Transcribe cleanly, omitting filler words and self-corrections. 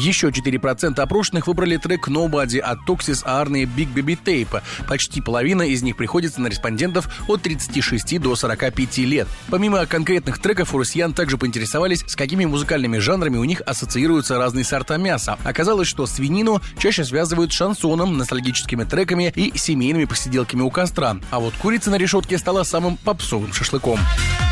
Еще 4% опрошенных выбрали трек «Nobody» от Toxis, Arne и Big Baby Tape. Почти половина из них приходится на респондентов от 36 до 45 лет. Помимо конкретных треков, у россиян также поинтересовались, с какими музыкальными жанрами у них ассоциируются разные сорта мяса. Оказалось, что свинину чаще связывают с шансоном, ностальгическими треками и семейными посиделками у костра. А вот курица на решетке стала самым попсовым шашлыком.